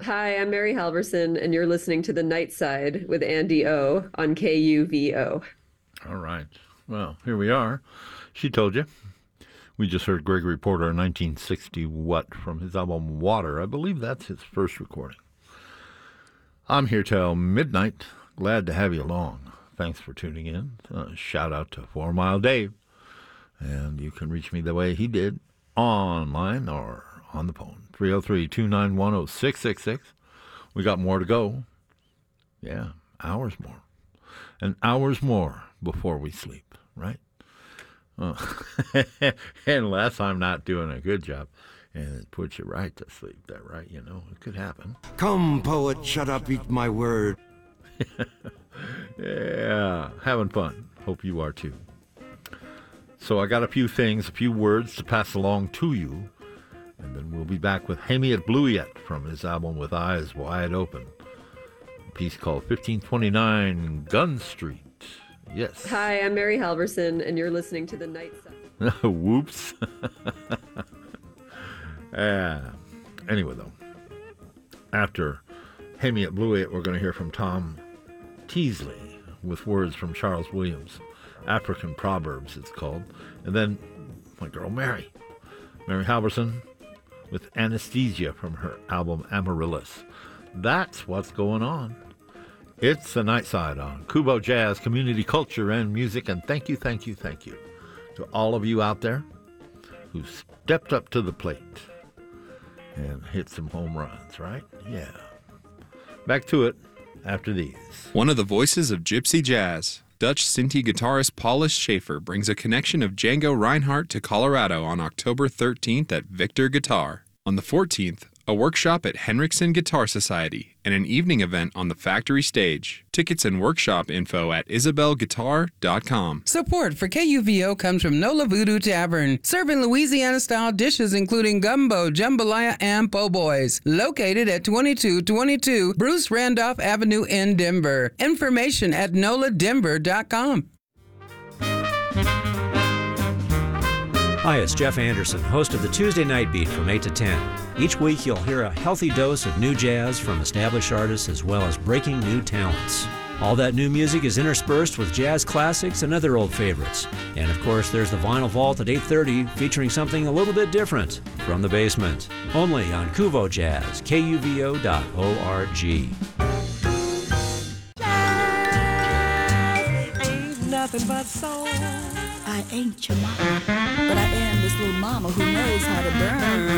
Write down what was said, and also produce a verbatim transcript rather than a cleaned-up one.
Hi, I'm Mary Halverson, and you're listening to The Night Side with Andy O on K U V O. All right. Well, here we are. She told you. We just heard Gregory Porter in nineteen sixty what from his album Water. I believe that's his first recording. I'm here till midnight. Glad to have you along. Thanks for tuning in. Uh, shout out to Four Mile Dave. And you can reach me the way he did, online or on the phone. three oh three, two nine one, oh six six six. We got more to go. Yeah, hours more. And hours more before we sleep, right? Uh, unless I'm not doing a good job. And it puts you right to sleep. That right, you know, it could happen. Come, poet, shut up, eat my word. Yeah, having fun. Hope you are too. So I got a few things, a few words to pass along to you. And then we'll be back with Hamiet Bluiett from his album With Eyes Wide Open. A piece called fifteen twenty-nine Gun Street. Yes. Hi, I'm Mary Halverson, and you're listening to The Night Side. Whoops. Yeah. Anyway, though, after Hamiet Bluiett, we're going to hear from Tom Teasley with words from Charles Williams. African Proverbs, it's called. And then my girl Mary. Mary Halverson with Anesthesia from her album Amaryllis. That's what's going on. It's the Night Side on Kubo Jazz, Community Culture and Music. And thank you, thank you, thank you to all of you out there who stepped up to the plate and hit some home runs, right? Yeah. Back to it after these. One of the voices of Gypsy Jazz, Dutch Sinti guitarist Paulus Schaefer brings a connection of Django Reinhardt to Colorado on October thirteenth at Victor Guitar. On the fourteenth, a workshop at Henriksen Guitar Society, and an evening event on the Factory Stage. Tickets and workshop info at isabel guitar dot com. Support for K U V O comes from Nola Voodoo Tavern, serving Louisiana-style dishes including gumbo, jambalaya, and po' boys. Located at twenty-two twenty-two Bruce Randolph Avenue in Denver. Information at nola denver dot com. Hi, it's Jeff Anderson, host of the Tuesday Night Beat from eight to ten. Each week you'll hear a healthy dose of new jazz from established artists as well as breaking new talents. All that new music is interspersed with jazz classics and other old favorites. And of course there's the Vinyl Vault at eight thirty featuring something a little bit different from the basement. Only on Kuvo Jazz, K U V O dot org. Jazz ain't nothing but soul. I ain't your mama, but I am this little mama who knows how to burn.